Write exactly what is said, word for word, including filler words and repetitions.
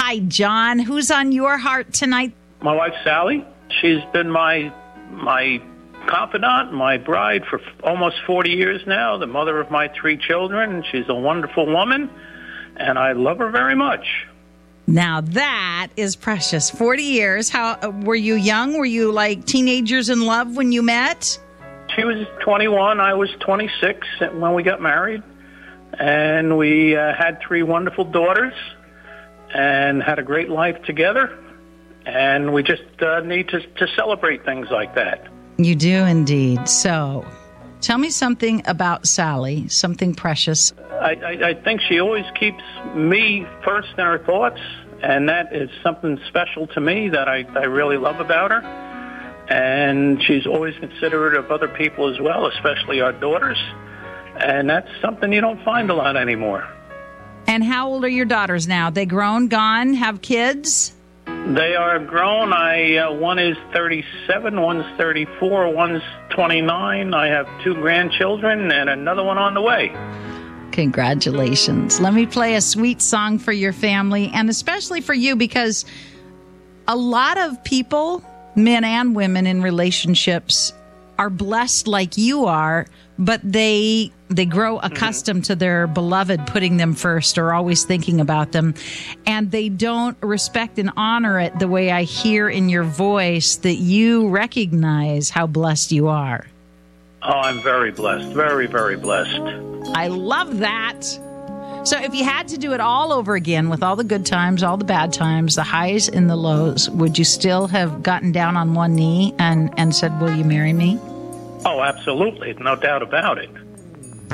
Hi, John. Who's on your heart tonight? My wife, Sally. She's been my my confidant, my bride for f- almost forty years now, the mother of my three children. She's a wonderful woman, and I love her very much. Now that is precious. forty years. How uh, were you young? Were you like teenagers in love when you met? She was twenty-one. I was twenty-six when we got married. And we uh, had three wonderful daughters and had a great life together. And we just uh, need to, to celebrate things like that. You do indeed. So tell me something about Sally, something precious. I, I, I think she always keeps me first in her thoughts, and that is something special to me that I, I really love about her. And she's always considerate of other people as well, especially our daughters. And that's something you don't find a lot anymore. And how old are your daughters now? They grown, gone, have kids? They are grown. I uh, one is thirty-seven, one's thirty-four, one's twenty-nine. I have two grandchildren and another one on the way. Congratulations. Let me play a sweet song for your family, and especially for you, because a lot of people, men and women in relationships, are blessed like you are, but they they grow accustomed mm-hmm. to their beloved putting them first or always thinking about them, and they don't respect and honor it the way I hear in your voice that you recognize how blessed you are. Oh, I'm very blessed. Very, very blessed. I love that. So if you had to do it all over again with all the good times, all the bad times, the highs and the lows, would you still have gotten down on one knee and, and said, will you marry me? Oh, absolutely. No doubt about it.